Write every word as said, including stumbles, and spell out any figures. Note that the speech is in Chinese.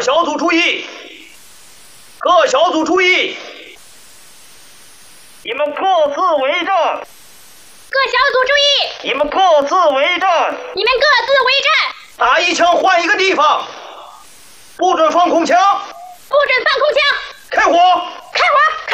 各小组注意，各小组注意，你们各自为战。 各小组注意， 你们各自为战。 你们各自为战。 打一枪换一个地方，不准放空枪， 不准放空枪。 开火。